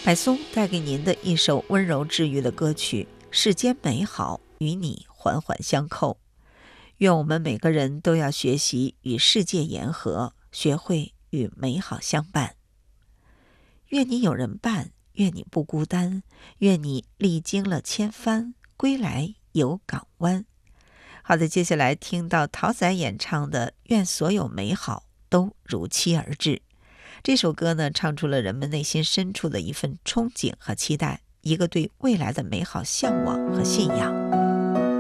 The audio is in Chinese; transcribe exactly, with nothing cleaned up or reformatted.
柏松带给您的一首温柔治愈的歌曲《世间美好与你环环相扣》。愿我们每个人都要学习与世界言和，学会与美好相伴。愿你有人伴，愿你不孤单，愿你历经了千帆，归来有港湾。好的，接下来听到陶仔演唱的《愿所有美好都如期而至》。这首歌呢，唱出了人们内心深处的一份憧憬和期待，一个对未来的美好向往和信仰。